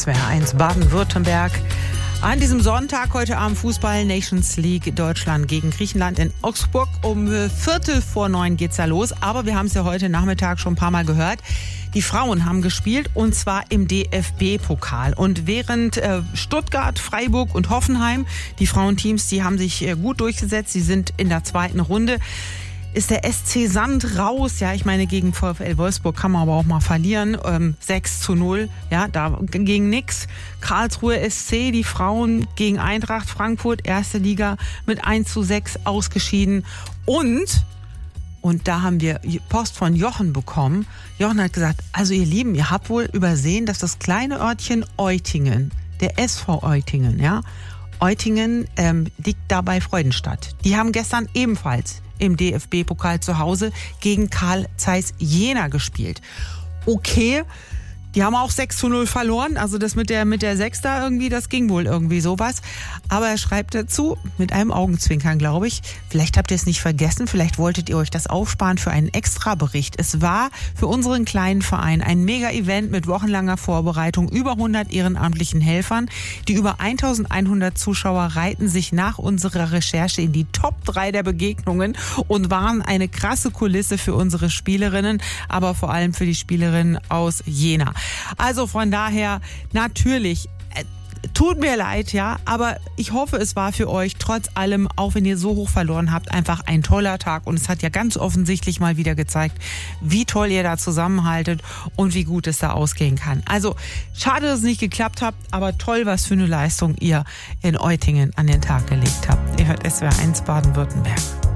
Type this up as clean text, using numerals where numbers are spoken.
SWR 1 Baden-Württemberg. An diesem Sonntag, heute Abend Fußball, Nations League, Deutschland gegen Griechenland in Augsburg. Um 8:45 geht's da los. Aber wir haben es ja heute Nachmittag schon ein paar Mal gehört. Die Frauen haben gespielt und zwar im DFB-Pokal. Und während Stuttgart, Freiburg und Hoffenheim, die Frauenteams, die haben sich gut durchgesetzt. Sie sind in der zweiten Runde. Ist der SC Sand raus. Ja, ich meine, gegen VfL Wolfsburg kann man aber auch mal verlieren. 6:0. Ja, da ging nix. Karlsruhe SC, die Frauen gegen Eintracht Frankfurt, erste Liga, mit 1:6 ausgeschieden. Und da haben wir Post von Jochen bekommen. Jochen hat gesagt, also ihr Lieben, ihr habt wohl übersehen, dass das kleine Örtchen Eutingen, der SV Eutingen, ja, Eutingen liegt da bei Freudenstadt. Die haben gestern ebenfalls im DFB-Pokal zu Hause gegen Carl Zeiss Jena gespielt. Okay, die haben auch 6:0 verloren, also das mit der 6 da irgendwie, das ging wohl irgendwie sowas. Aber er schreibt dazu, mit einem Augenzwinkern, glaube ich, vielleicht habt ihr es nicht vergessen, vielleicht wolltet ihr euch das aufsparen für einen Extrabericht. Es war für unseren kleinen Verein ein Mega-Event mit wochenlanger Vorbereitung, über 100 ehrenamtlichen Helfern. Die über 1100 Zuschauer reihten sich nach unserer Recherche in die Top 3 der Begegnungen und waren eine krasse Kulisse für unsere Spielerinnen, aber vor allem für die Spielerinnen aus Jena. Also von daher, natürlich, tut mir leid, ja, aber ich hoffe, es war für euch trotz allem, auch wenn ihr so hoch verloren habt, einfach ein toller Tag. Und es hat ja ganz offensichtlich mal wieder gezeigt, wie toll ihr da zusammenhaltet und wie gut es da ausgehen kann. Also schade, dass es nicht geklappt hat, aber toll, was für eine Leistung ihr in Eutingen an den Tag gelegt habt. Ihr hört SWR 1 Baden-Württemberg.